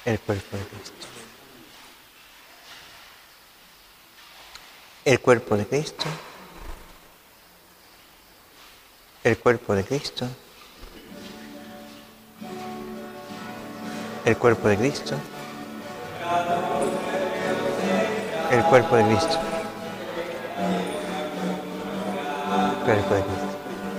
El cuerpo de Cristo. El cuerpo de Cristo. El cuerpo de Cristo. El cuerpo de Cristo. El cuerpo de Cristo. El cuerpo de Cristo.